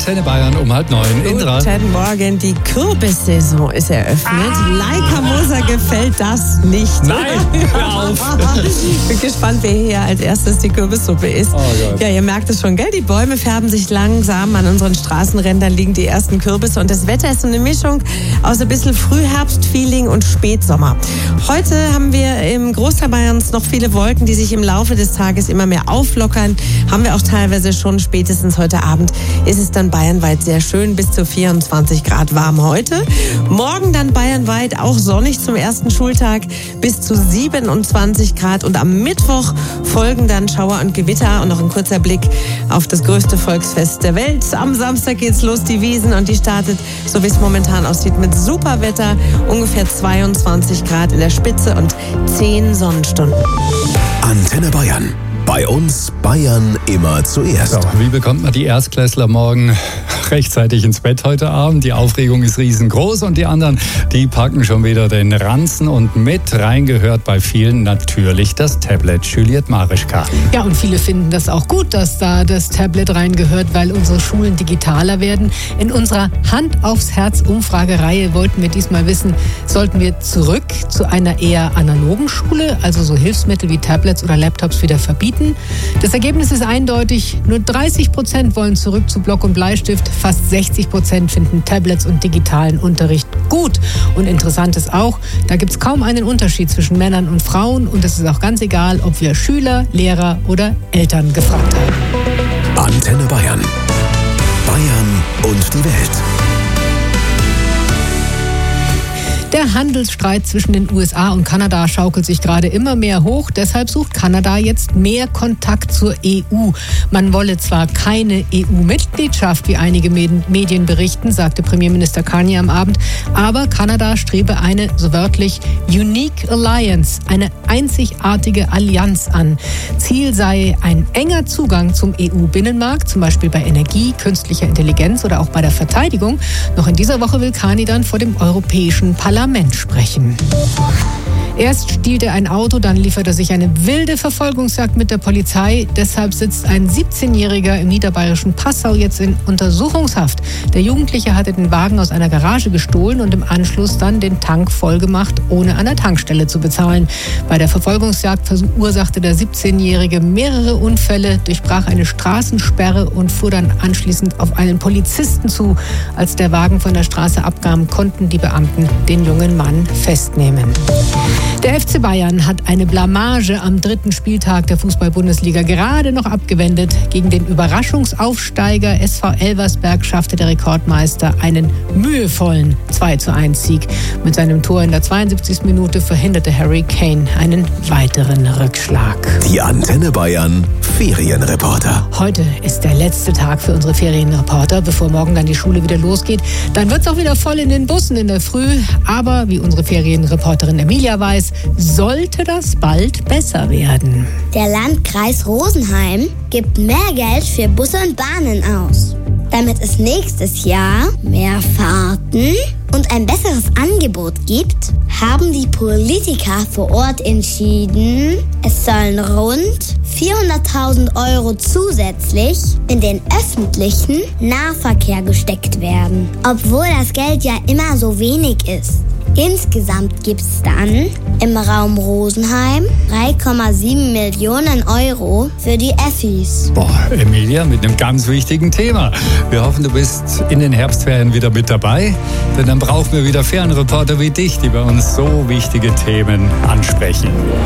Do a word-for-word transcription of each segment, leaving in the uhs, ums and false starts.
Antenne Bayern um halb neun. Indra. Guten Morgen, die Kürbissaison ist eröffnet. Ah. Laika Moser gefällt das nicht. Nein, hör auf. Ich bin gespannt, wer hier als erstes die Kürbissuppe isst. Oh Gott. Ja, ihr merkt es schon, gell? Die Bäume färben sich langsam. An unseren Straßenrändern liegen die ersten Kürbisse. Und das Wetter ist so eine Mischung aus ein bisschen Frühherbstfeeling und Spätsommer. Heute haben wir im Großteil Bayerns noch viele Wolken, die sich im Laufe des Tages immer mehr auflockern. Haben wir auch teilweise schon. Spätestens heute Abend ist es dann bayernweit sehr schön, bis zu vierundzwanzig Grad warm heute. Morgen dann bayernweit auch sonnig zum ersten Schultag, bis zu siebenundzwanzig Grad. Und am Mittwoch folgen dann Schauer und Gewitter. Und noch ein kurzer Blick auf das größte Volksfest der Welt. Am Samstag geht's los, die Wiesn, und die startet, so wie es momentan aussieht, mit super Wetter. Ungefähr zweiundzwanzig Grad in der Spitze und zehn Sonnenstunden. Antenne Bayern. Bei uns Bayern immer zuerst. So, wie bekommt man die Erstklässler morgen rechtzeitig ins Bett heute Abend? Die Aufregung ist riesengroß und die anderen, die packen schon wieder den Ranzen, und mit reingehört bei vielen natürlich das Tablet. Juliette Marischka. Ja, und viele finden das auch gut, dass da das Tablet reingehört, weil unsere Schulen digitaler werden. In unserer Hand aufs Herz Umfragereihe wollten wir diesmal wissen, sollten wir zurück zu einer eher analogen Schule, also so Hilfsmittel wie Tablets oder Laptops wieder verbieten? Das Ergebnis ist eindeutig. Nur dreißig Prozent wollen zurück zu Block und Bleistift. Fast sechzig Prozent finden Tablets und digitalen Unterricht gut. Und interessant ist auch, da gibt es kaum einen Unterschied zwischen Männern und Frauen. Und es ist auch ganz egal, ob wir Schüler, Lehrer oder Eltern gefragt haben. Antenne Bayern. Bayern und die Welt. Der Handelsstreit zwischen den U S A und Kanada schaukelt sich gerade immer mehr hoch. Deshalb sucht Kanada jetzt mehr Kontakt zur E U. Man wolle zwar keine E U-Mitgliedschaft, wie einige Medien berichten, sagte Premierminister Carney am Abend, aber Kanada strebe eine, so wörtlich, Unique Alliance, eine einzigartige Allianz an. Ziel sei ein enger Zugang zum E U-Binnenmarkt, zum Beispiel bei Energie, künstlicher Intelligenz oder auch bei der Verteidigung. Noch in dieser Woche will Carney dann vor dem Europäischen Parlament sprechen. Erst stiehlt er ein Auto, dann liefert er sich eine wilde Verfolgungsjagd mit der Polizei. Deshalb sitzt ein siebzehnjähriger im niederbayerischen Passau jetzt in Untersuchungshaft. Der Jugendliche hatte den Wagen aus einer Garage gestohlen und im Anschluss dann den Tank vollgemacht, ohne an der Tankstelle zu bezahlen. Bei der Verfolgungsjagd verursachte der siebzehnjährige mehrere Unfälle, durchbrach eine Straßensperre und fuhr dann anschließend auf einen Polizisten zu. Als der Wagen von der Straße abkam, konnten die Beamten den jungen Mann festnehmen. Der F C Bayern hat eine Blamage am dritten Spieltag der Fußball-Bundesliga gerade noch abgewendet. Gegen den Überraschungsaufsteiger S V Elversberg schaffte der Rekordmeister einen mühevollen zwei zu eins Sieg. Mit seinem Tor in der zweiundsiebzigsten Minute verhinderte Harry Kane einen weiteren Rückschlag. Die Antenne Bayern Ferienreporter. Heute ist der letzte Tag für unsere Ferienreporter, bevor morgen dann die Schule wieder losgeht. Dann wird es auch wieder voll in den Bussen in der Früh. Aber wie unsere Ferienreporterin Emilia weiß, sollte das bald besser werden. Der Landkreis Rosenheim gibt mehr Geld für Busse und Bahnen aus. Damit es nächstes Jahr mehr Fahrten und ein besseres Angebot gibt, haben die Politiker vor Ort entschieden, es sollen rund vierhunderttausend Euro zusätzlich in den öffentlichen Nahverkehr gesteckt werden. Obwohl das Geld ja immer so wenig ist. Insgesamt gibt es dann im Raum Rosenheim drei Komma sieben Millionen Euro für die Effis. Boah, Emilia, mit einem ganz wichtigen Thema. Wir hoffen, du bist in den Herbstferien wieder mit dabei, denn dann brauchen wir wieder Ferienreporter wie dich, die bei uns so wichtige Themen ansprechen.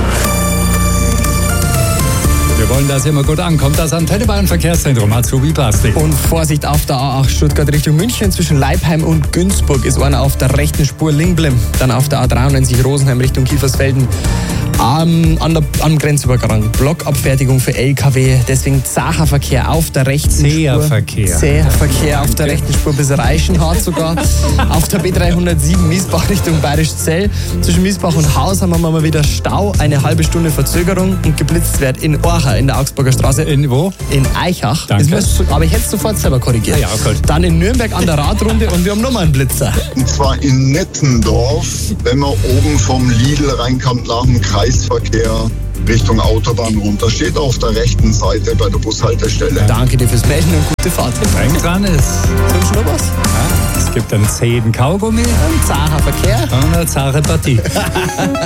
Wir wollen, dass immer gut ankommt. Das Antenne Bayern Verkehrszentrum hat so wie Plastik. Und Vorsicht auf der A acht Stuttgart Richtung München zwischen Leipheim und Günzburg ist einer auf der rechten Spur liegen geblieben. Dann auf der A dreiundneunzig Rosenheim Richtung Kiefersfelden am, an der, am Grenzübergang. Blockabfertigung für L K W. Deswegen Zacherverkehr auf der rechten Spur. Seherverkehr. Seherverkehr auf der rechten Spur bis Reichenhardt sogar. Auf der B dreihundertsieben Miesbach Richtung Bayerisch Zell. Zwischen Miesbach und Haus haben wir mal wieder Stau. Eine halbe Stunde Verzögerung und geblitzt wird in Orcha in der Augsburger Straße. In wo? In Eichach. Danke. Das muss, aber ich hätte es sofort selber korrigiert. Ah ja, okay. Dann in Nürnberg an der Radrunde und wir haben nochmal einen Blitzer. Und zwar in Nettendorf, wenn man oben vom Lidl reinkommt nach dem Kreisverkehr. Richtung Autobahn runter. Steht auf der rechten Seite bei der Bushaltestelle. Danke dir fürs Märchen und gute Fahrt. Denk dran ist. Zum Schluss was? Ja, es gibt einen zähen Kaugummi Ein zacher Verkehr. und eine zahre Partie.